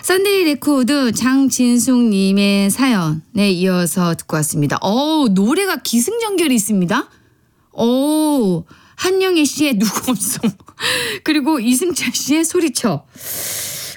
썬데이 레코드 장진숙님의 사연에 이어서 듣고 왔습니다. 노래가 기승전결이 있습니다. 한영애 씨의 누구 없어. 그리고 이승철 씨의 소리쳐.